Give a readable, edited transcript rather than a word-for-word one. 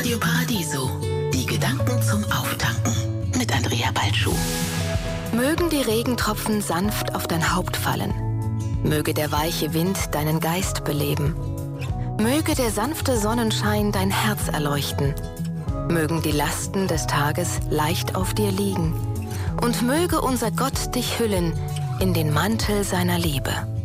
Radio Paradiso. Die Gedanken zum Auftanken mit Andrea Balschuh. Mögen die Regentropfen sanft auf dein Haupt fallen. Möge der weiche Wind deinen Geist beleben. Möge der sanfte Sonnenschein dein Herz erleuchten. Mögen die Lasten des Tages leicht auf dir liegen. Und möge unser Gott dich hüllen in den Mantel seiner Liebe.